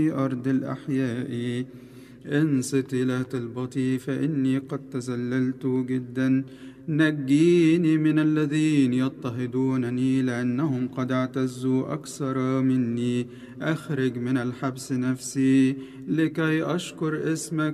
في أرض الأحياء. انصت إلى طلبتي فإني قد تذللت جدا. نجيني من الذين يضطهدونني لأنهم قد اعتزوا أكثر مني. أخرج من الحبس نفسي لكي أشكر اسمك